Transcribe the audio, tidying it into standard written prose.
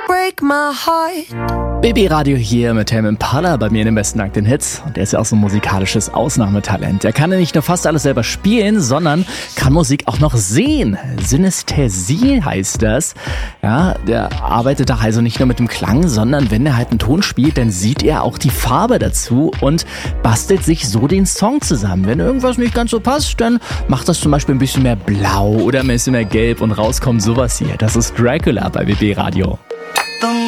break my heart. BB Radio hier mit Tame Impala, bei mir in den besten Dank den Hits. Und der ist ja auch so ein musikalisches Ausnahmetalent. Der kann ja nicht nur fast alles selber spielen, sondern kann Musik auch noch sehen. Synästhesie heißt das. Ja, der arbeitet da also nicht nur mit dem Klang, sondern wenn er halt einen Ton spielt, dann sieht er auch die Farbe dazu und bastelt sich so den Song zusammen. Wenn irgendwas nicht ganz so passt, dann macht das zum Beispiel ein bisschen mehr blau oder ein bisschen mehr gelb und rauskommt sowas hier. Das ist Dracula bei BB Radio.